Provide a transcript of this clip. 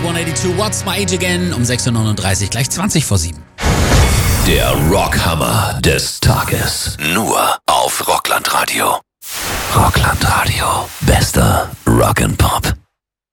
182, What's My Age Again, um 6.39 Uhr, gleich 20 vor 7. Der Rockhammer des Tages. Nur auf Rockland Radio. Rockland Radio. Bester Rock'n'Pop.